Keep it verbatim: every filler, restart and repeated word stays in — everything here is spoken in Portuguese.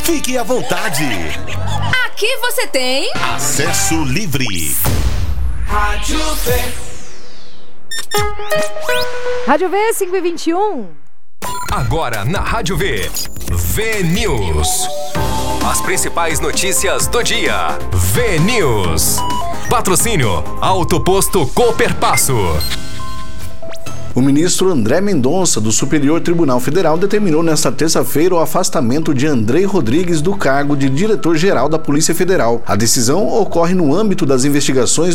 Fique à vontade. Aqui você tem acesso livre. Rádio V. Rádio V cinco e vinte e um. Agora na Rádio V, V News. As principais notícias do dia. V News. Patrocínio Auto Posto Cooperpasso. O ministro André Mendonça, do Superior Tribunal Federal, determinou nesta terça-feira o afastamento de Andrei Rodrigues do cargo de diretor-geral da Polícia Federal. A decisão ocorre no âmbito das investigações